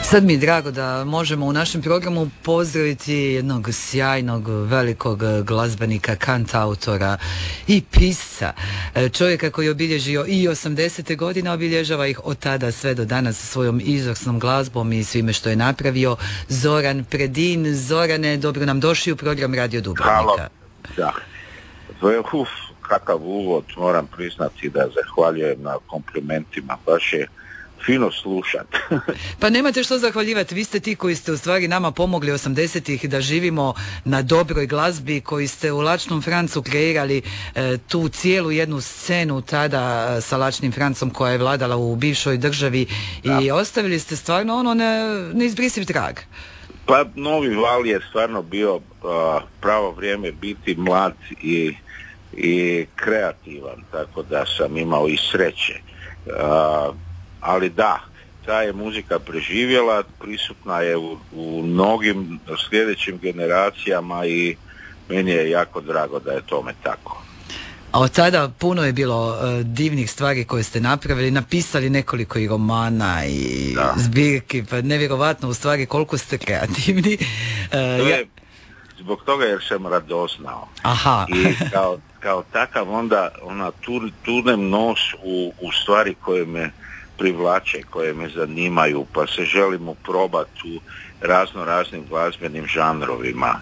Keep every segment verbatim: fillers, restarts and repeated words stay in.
Sad mi je drago da možemo u našem programu pozdraviti jednog sjajnog, velikog glazbenika, kantautora i pisca. Čovjeka koji je obilježio i osamdesete godine, obilježava ih od tada sve do danas svojom izvrsnom glazbom i svime što je napravio. Zoran Predin. Zorane, dobro nam došli u program Radio Dubrovnika. Halo. Da. To je uf, kakav uvod, moram priznati da zahvaljujem na komplimentima, baš je fino slušat. Pa nemate što zahvaljivati, vi ste ti koji ste u stvari nama pomogli osamdesetih da živimo na dobroj glazbi, koji ste u Lačnom Francu kreirali e, tu cijelu jednu scenu tada e, sa Lačnim Francom koja je vladala u bivšoj državi da. I ostavili ste stvarno ono ne, neizbrisiv trag. Pa Novi val je stvarno bio uh, pravo vrijeme biti mlad i, i kreativan, tako da sam imao i sreće. Uh, ali da, ta je muzika preživjela, prisutna je u, u mnogim sljedećim generacijama i meni je jako drago da je tome tako. A od tada puno je bilo uh, divnih stvari koje ste napravili, napisali nekoliko i romana i da. Zbirki, pa nevjerovatno u stvari koliko ste kreativni. Uh, to je ja... zbog toga jer sam radoznao. Aha. I kao, kao takav onda ona tur, turnem nos u, u stvari koje me privlače, koje me zanimaju, pa se želim uprobati u razno raznim glazbenim žanrovima.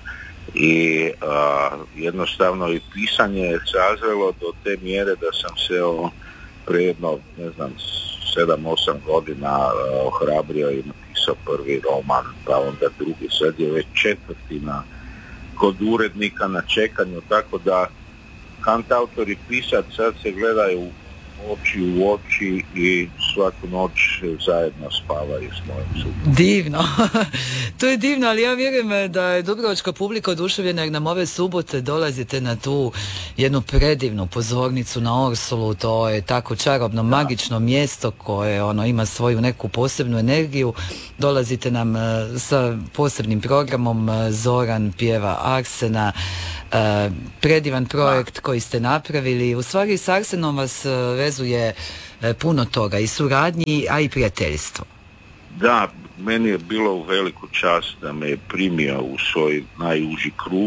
I uh, jednostavno i pisanje je sazrelo do te mjere da sam se o, prije jedno, ne znam, sedam osam godina uh, ohrabrio i napisao prvi roman, pa onda drugi, sad je već četvrti na, kod urednika na čekanju, tako da kantautor i pisac sad se gledaju oči u oči i svaku noć zajedno spavaju s mojim suprugom. Divno, to je divno, ali ja vjerujem da je dubrovačka publika oduševljena jer nam ove subote dolazite na tu jednu predivnu pozornicu na Orsulu, to je tako čarobno, da. Magično mjesto koje ono ima svoju neku posebnu energiju, dolazite nam uh, sa posebnim programom, uh, Zoran pjeva Arsena, uh, predivan projekt da. Koji ste napravili, u stvari s Arsenom vas uh, vezuje puno toga i suradnji, a i prijateljstvo. Da, meni je bilo u veliku čast da me je primio u svoj najuži krug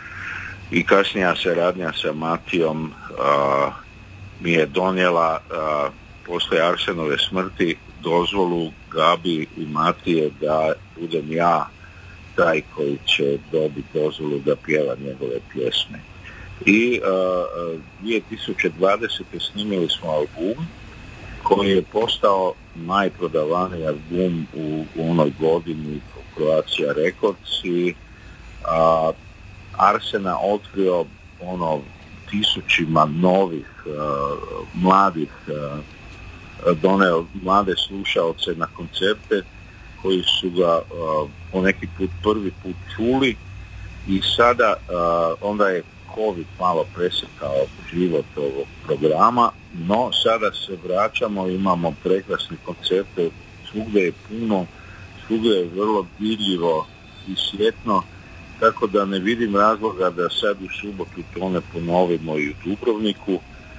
i kasnija saradnja sa Matijom a, mi je donijela a, poslije Arsenove smrti dozvolu Gabi i Matije da budem ja taj koji će dobiti dozvolu da pjeva njegove pjesme. I uh, dvije tisuće dvadesete snimili smo album koji je postao najprodavaniji album u, u onoj godini Croatia Records i uh, Arsena otkrio ono tisućima novih uh, mladih uh, doneo mlade slušaoce na koncerte koji su ga uh, po neki put prvi put čuli i sada uh, onda je Covid malo presjekao život ovog programa, no sada se vraćamo, imamo prekrasne koncerte, svugdje je puno, svugdje je vrlo dirljivo i svjetno, tako da ne vidim razloga da sad u subotu to ne ponovimo i u Dubrovniku.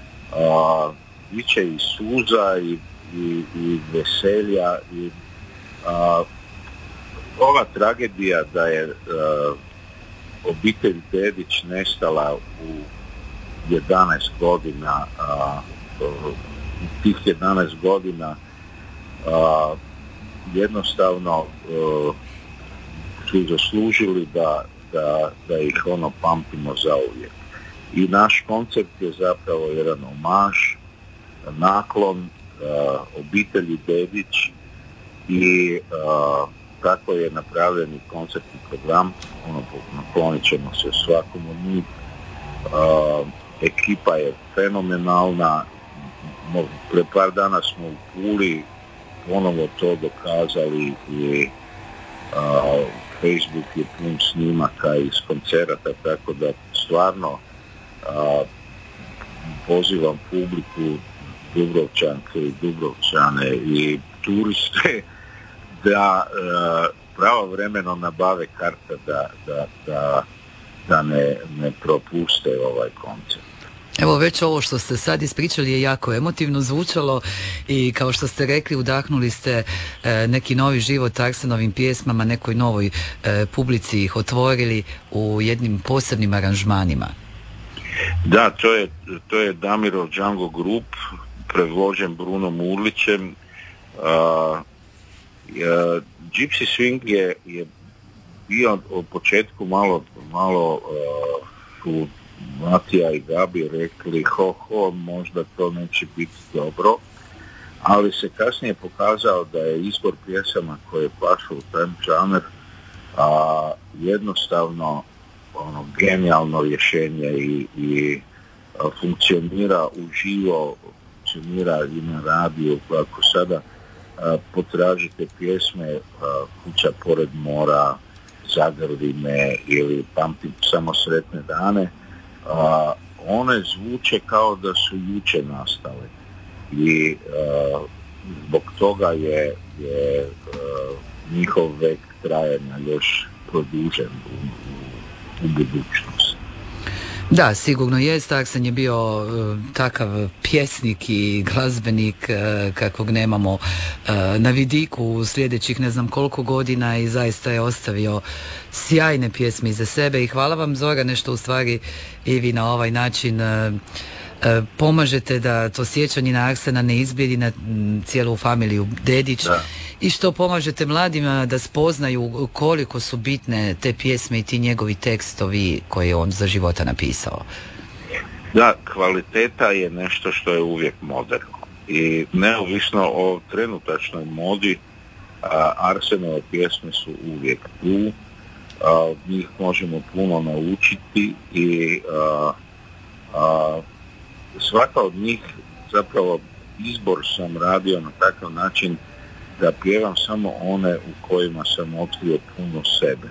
A, biće i suza i, i, i veselja i a, ova tragedija da je a, obitelj Dedić nestala u jedanaest godina, a, u tih jedanaest godina a, jednostavno a, su zaslužili da, da, da ih ono pamtimo zauvijek. I naš koncept je zapravo jedan omaž, naklon a, obitelji Dedić i a, tako je napravljen i koncertni program, ono, naklonit ćemo se svakom od njih. Uh, ekipa je fenomenalna, pre par dana smo u Puli ponovo to dokazali i uh, Facebook je pun snimaka iz koncerata, tako da stvarno uh, pozivam publiku, Dubrovčanke i Dubrovčane i turiste da uh, pravovremeno nabave karte da, da, da, da ne, ne propuste ovaj koncert. Evo već ovo što ste sad ispričali je jako emotivno zvučalo i kao što ste rekli udahnuli ste e, neki novi život Arsenovim pjesmama, nekoj novoj e, publici ih otvorili u jednim posebnim aranžmanima. Da, to je, to je Damirov Django Group predvođen Brunom Urlićem. Uh, uh, Gypsy Swing je, je bio od početku malo, malo uh, su Matija i Gabi rekli ho ho, možda to neće biti dobro, ali se kasnije pokazao da je izbor pjesama koje pašu u taj žanr a, jednostavno ono, genijalno rješenje i, i a, funkcionira uživo, funkcionira i na radiju. Ako sada a, potražite pjesme a, Kuća pored mora, Zagrli me ili Pamtim samo sretne dane, a, one zvuče kao da su juče nastale i a, zbog toga je, je a, njihov vek trajanja još produžen u, u, u budućnosti. Da, sigurno jest. Arsen je bio uh, takav pjesnik i glazbenik uh, kakvog nemamo uh, na vidiku u sljedećih ne znam koliko godina i zaista je ostavio sjajne pjesme iza sebe i hvala vam Zorane što u stvari i vi na ovaj način uh, uh, pomažete da to sjećanje na Arsena ne izbljedi na m, cijelu familiju Dedić. Da. I što pomažete mladima da spoznaju koliko su bitne te pjesme i ti njegovi tekstovi koje je on za života napisao. Da, kvaliteta je nešto što je uvijek moderno i neovisno o trenutačnoj modi, a, Arsenove pjesme su uvijek tu, a, od njih možemo puno naučiti i a, a, svaka od njih zapravo izbor sam radio na takav način da pjevam samo one u kojima sam otkrio puno sebe.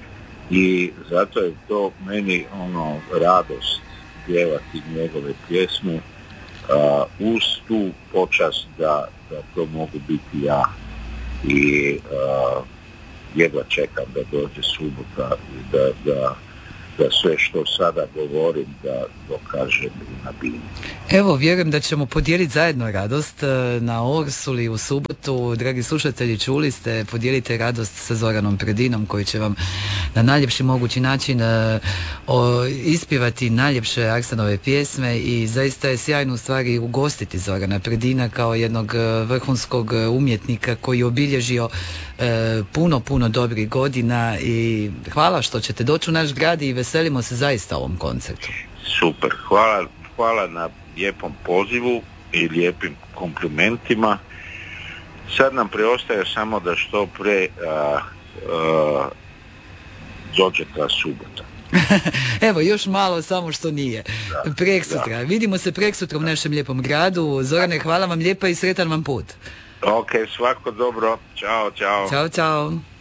I zato je to meni ono radost pjevati njegove pjesme uh, uz tu počast da, da to mogu biti ja. I uh, jedva čekam da dođe subota i da, da, da sve što sada govorim da dokažem i na bini. Evo, vjerujem da ćemo podijeliti zajedno radost na Orsuli u subotu. Dragi slušatelji, čuli ste, podijelite radost sa Zoranom Predinom koji će vam na najljepši mogući način uh, o, ispjevati najljepše Arsenove pjesme i zaista je sjajno u stvari ugostiti Zorana Predina kao jednog uh, vrhunskog umjetnika koji je obilježio uh, puno, puno dobrih godina i hvala što ćete doći u naš grad i veselimo se zaista ovom koncertu. Super, hvala, hvala na lijepom pozivu i lijepim komplimentima. Sad nam preostaje samo da što pre a, a, dođe ta subota. Evo, još malo samo što nije. Da, preksutra. Da. Vidimo se preksutra u našem lijepom gradu. Zorane, hvala vam lijepa i sretan vam put. Ok, svako dobro. Ćao, čao. Ćao, čao.